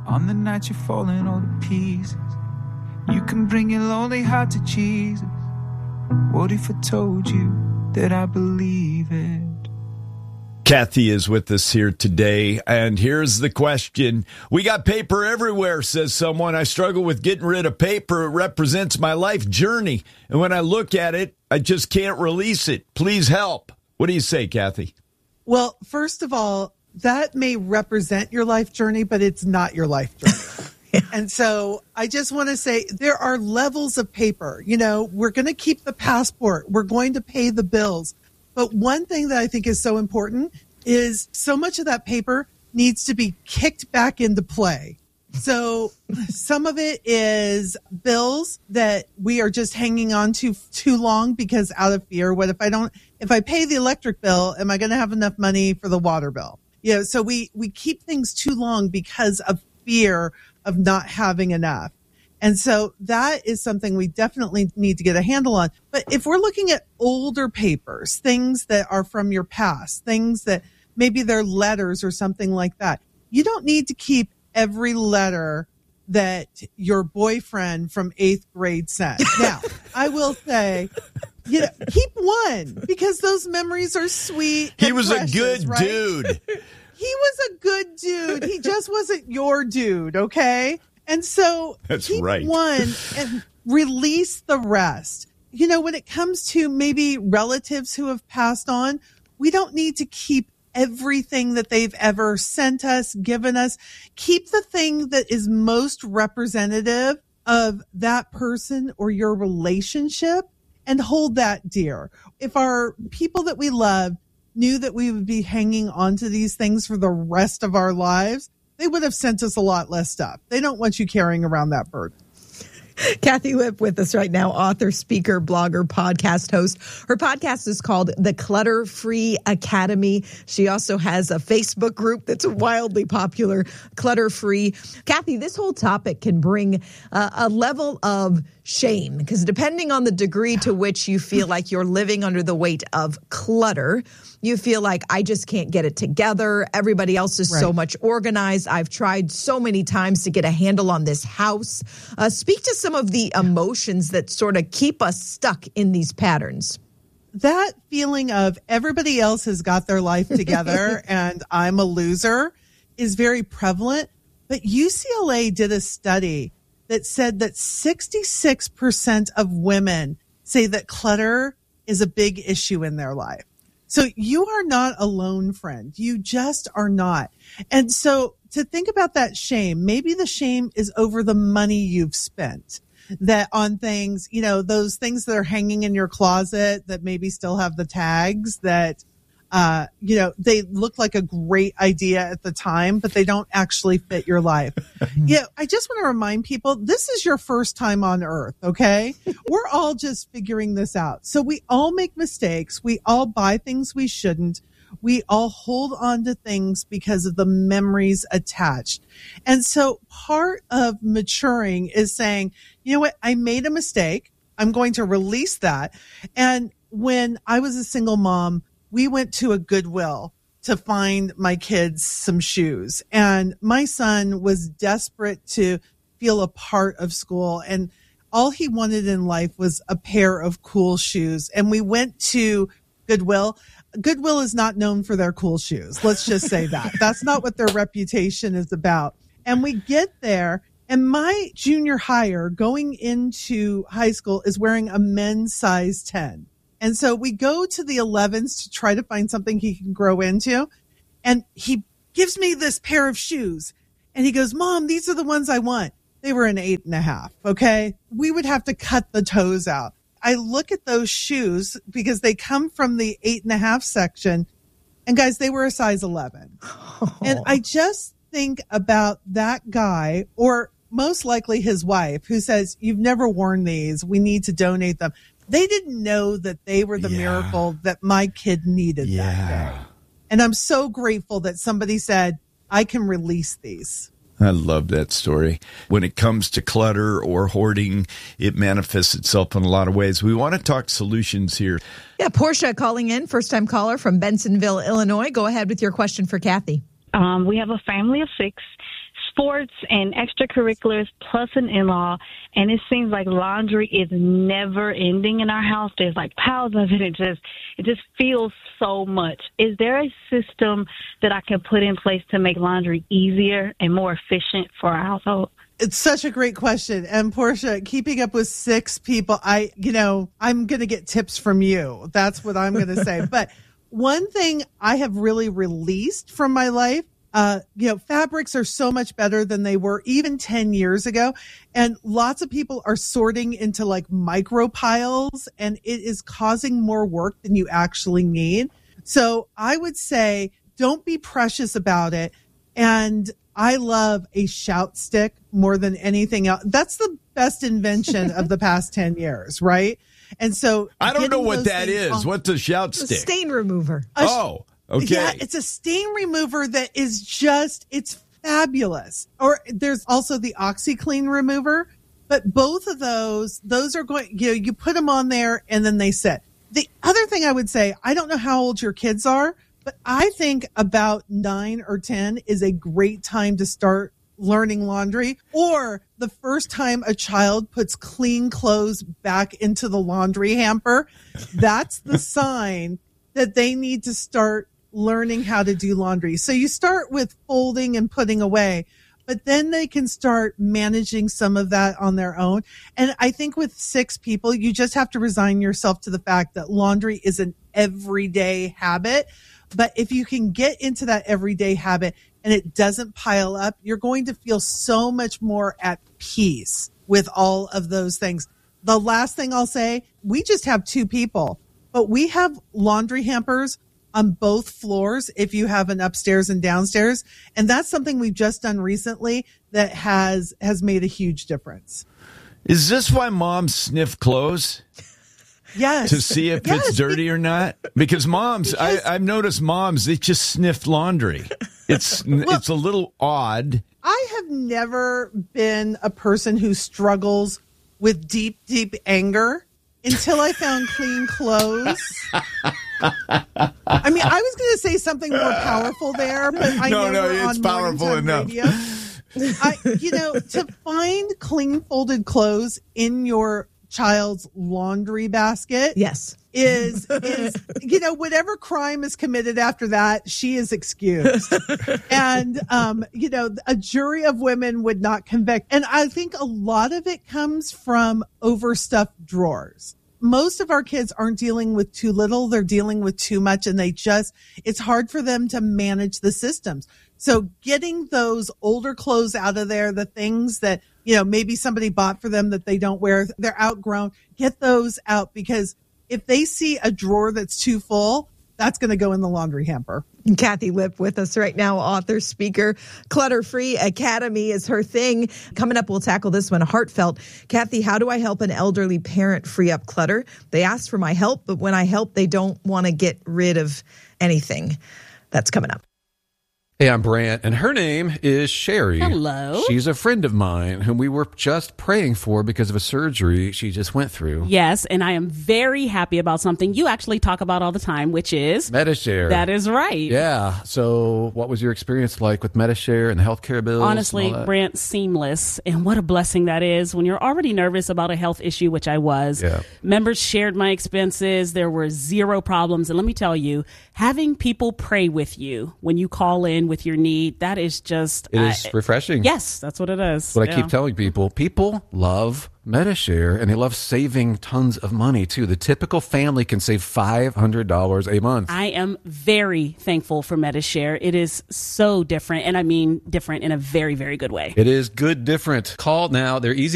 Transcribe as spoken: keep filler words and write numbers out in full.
On the night you're falling all to pieces, you can bring your lonely heart to Jesus. What if I told you that I believe it? Kathy is with us here today, and here's the question. We got paper everywhere, says someone. I struggle with getting rid of paper. It represents my life journey, and when I look at it, I just can't release it. Please help. What do you say, Kathy? Well, first of all, that may represent your life journey, but it's not your life journey. And so I just want to say there are levels of paper. You know, we're going to keep the passport. We're going to pay the bills. But one thing that I think is so important is so much of that paper needs to be kicked back into play. So some of it is bills that we are just hanging on to too long because out of fear. What if I don't, if I pay the electric bill, am I going to have enough money for the water bill? You know, so we, we keep things too long because of fear of not having enough. And so that is something we definitely need to get a handle on. But if we're looking at older papers, things that are from your past, things that maybe they're letters or something like that, you don't need to keep every letter that your boyfriend from eighth grade sent. Now, I will say, you know, keep one because those memories are sweet. He was precious, a good right? dude. He was a good dude. He just wasn't your dude, okay? And so That's keep right. one and release the rest. You know, when it comes to maybe relatives who have passed on, we don't need to keep everything that they've ever sent us, given us. Keep the thing that is most representative of that person or your relationship and hold that dear. If our people that we love knew that we would be hanging on to these things for the rest of our lives, they would have sent us a lot less stuff. They don't want you carrying around that burden. Kathy Lipp with us right now, author, speaker, blogger, podcast host. Her podcast is called The Clutter Free Academy. She also has a Facebook group that's wildly popular, Clutter Free. Kathy, this whole topic can bring uh, a level of shame because depending on the degree to which you feel like you're living under the weight of clutter, you feel like I just can't get it together. Everybody else is right. So much organized. I've tried so many times to get a handle on this house. Uh, speak to some of the emotions that sort of keep us stuck in these patterns. That feeling of everybody else has got their life together and I'm a loser is very prevalent. But U C L A did a study that said that sixty-six percent of women say that clutter is a big issue in their life. So you are not alone, friend. You just are not. And so to think about that shame, maybe the shame is over the money you've spent that on things, you know, those things that are hanging in your closet that maybe still have the tags that, uh, you know, they look like a great idea at the time, but they don't actually fit your life. Yeah. I just want to remind people, this is your first time on earth. Okay. We're all just figuring this out. So we all make mistakes. We all buy things we shouldn't. We all hold on to things because of the memories attached. And so part of maturing is saying, you know what? I made a mistake. I'm going to release that. And when I was a single mom, we went to a Goodwill to find my kids some shoes. And my son was desperate to feel a part of school. And all he wanted in life was a pair of cool shoes. And we went to Goodwill. Goodwill is not known for their cool shoes. Let's just say that. That's not what their reputation is about. And we get there, and my junior hire going into high school is wearing a men's size ten. And so we go to the elevens to try to find something he can grow into. And he gives me this pair of shoes. And he goes, Mom, these are the ones I want. They were an eight and a half. Okay. We would have to cut the toes out. I look at those shoes because they come from the eight and a half section. And guys, they were a size eleven. Oh. And I just think about that guy, or most likely his wife, who says, you've never worn these. We need to donate them. They didn't know that they were the yeah. miracle that my kid needed yeah. that day. And I'm so grateful that somebody said, I can release these. I love that story. When it comes to clutter or hoarding, it manifests itself in a lot of ways. We want to talk solutions here. Yeah, Portia calling in, first-time caller from Bensonville, Illinois. Go ahead with your question for Kathy. Um, we have a family of six. sports and extracurriculars plus an in-law, and it seems like laundry is never ending in our house. There's like piles of it. It just, it just feels so much. Is there a system that I can put in place to make laundry easier and more efficient for our household? It's such a great question. And Portia, keeping up with six people, I, you know, I'm going to get tips from you. That's what I'm going to say. But one thing I have really released from my life, uh, you know, fabrics are so much better than they were even ten years ago. And lots of people are sorting into like micro piles, and it is causing more work than you actually need. So I would say don't be precious about it. And I love a shout stick more than anything else. That's the best invention of the past ten years, right? And so I don't know what that is. On, What's a shout stick? A stain remover. A, oh, okay. Yeah, it's a stain remover that is just, it's fabulous. Or there's also the OxyClean remover. But both of those, those are going, you know, you put them on there and then they sit. The other thing I would say, I don't know how old your kids are, but I think about nine or ten is a great time to start learning laundry, or the first time a child puts clean clothes back into the laundry hamper. That's the sign that they need to start learning how to do laundry. So you start with folding and putting away, but then they can start managing some of that on their own. And I think with six people, you just have to resign yourself to the fact that laundry is an everyday habit. But if you can get into that everyday habit and it doesn't pile up, you're going to feel so much more at peace with all of those things. The last thing I'll say, we just have two people, but we have laundry hampers on both floors if you have an upstairs and downstairs. And that's something we've just done recently that has has made a huge difference. Is this why moms sniff clothes? Yes. To see if yes. it's dirty or not? Because moms, because, I, I've noticed moms, they just sniff laundry. It's well, it's a little odd. I have never been a person who struggles with deep, deep anger until I found clean clothes. I mean, I was going to say something more powerful there, but I no, know no, we're it's on powerful enough. Radio. I, you know, to find clean folded clothes in your child's laundry basket, yes, is is you know, whatever crime is committed after that, she is excused. And um you know, a jury of women would not convict. And I think a lot of it comes from overstuffed drawers. Most of our kids aren't dealing with too little, they're dealing with too much, and they just, it's hard for them to manage the systems. So getting those older clothes out of there, the things that, you know, maybe somebody bought for them that they don't wear, they're outgrown, get those out, because if they see a drawer that's too full, that's going to go in the laundry hamper. Kathy Lipp with us right now, author, speaker. Clutter-Free Academy is her thing. Coming up, we'll tackle this one, heartfelt. Kathy, how do I help an elderly parent free up clutter? They ask for my help, but when I help, they don't want to get rid of anything. That's coming up. Hey, I'm Brant, and her name is Sherry. Hello. She's a friend of mine whom we were just praying for because of a surgery she just went through. Yes, and I am very happy about something you actually talk about all the time, which is Medi-Share. That is right. Yeah. So what was your experience like with Medi-Share and the healthcare bills? Honestly, Brant, seamless. And what a blessing that is when you're already nervous about a health issue, which I was. Yeah. Members shared my expenses. There were zero problems. And let me tell you, having people pray with you when you call in with your need, that is just it is uh, refreshing. Yes, that's what it is. That's what yeah. I keep telling people. People love Medi-Share, and they love saving tons of money too. The typical family can save five hundred dollars a month. I am very thankful for Medi-Share. It is so different, and I mean different in a very, very good way. It is good different. Call now. They're easy